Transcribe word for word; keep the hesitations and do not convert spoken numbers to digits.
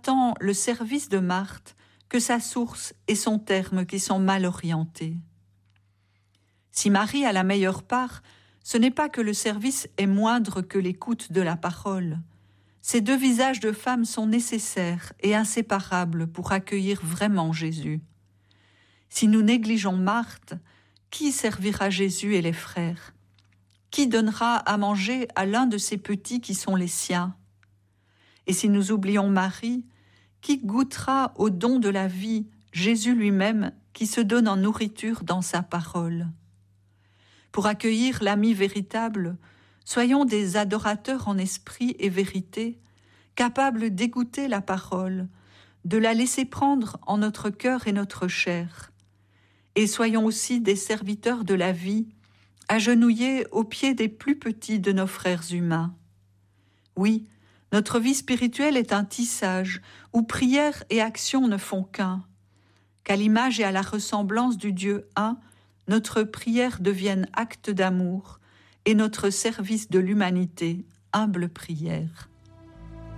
tant le service de Marthe que sa source et son terme qui sont mal orientés. Si Marie a la meilleure part, ce n'est pas que le service est moindre que l'écoute de la parole. Ces deux visages de femme sont nécessaires et inséparables pour accueillir vraiment Jésus. Si nous négligeons Marthe, qui servira Jésus et les frères? Qui donnera à manger à l'un de ces petits qui sont les siens? Et si nous oublions Marie, qui goûtera au don de la vie, Jésus lui-même, qui se donne en nourriture dans sa parole? Pour accueillir l'ami véritable, soyons des adorateurs en esprit et vérité, capables d'écouter la parole, de la laisser prendre en notre cœur et notre chair. Et soyons aussi des serviteurs de la vie, agenouillés aux pieds des plus petits de nos frères humains. Oui, notre vie spirituelle est un tissage où prière et action ne font qu'un. Qu'à l'image et à la ressemblance du Dieu un, notre prière devienne acte d'amour et notre service de l'humanité humble prière.